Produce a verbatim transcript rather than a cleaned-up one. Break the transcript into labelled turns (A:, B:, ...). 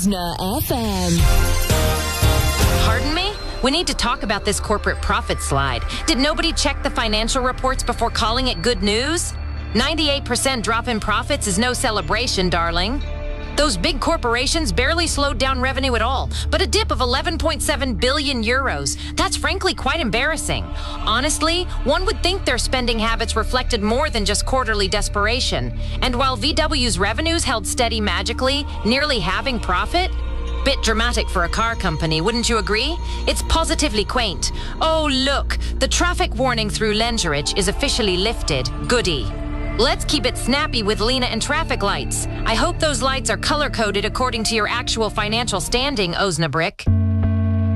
A: Ozna F M.
B: Pardon me? We need to talk about this corporate profit slide. Did nobody check the financial reports before calling it good news? ninety-eight percent drop in profits is no celebration, darling. Those big corporations barely slowed down revenue at all, but a dip of eleven point seven billion euros. That's frankly quite embarrassing. Honestly, one would think their spending habits reflected more than just quarterly desperation. And while V W's revenues held steady magically, nearly halving profit, bit dramatic for a car company, wouldn't you agree? It's positively quaint. Oh, look, the traffic warning through Lenzerich is officially lifted. Goody. Let's keep it snappy with Lena and traffic lights. I hope those lights are color-coded according to your actual financial standing, Osnabrück.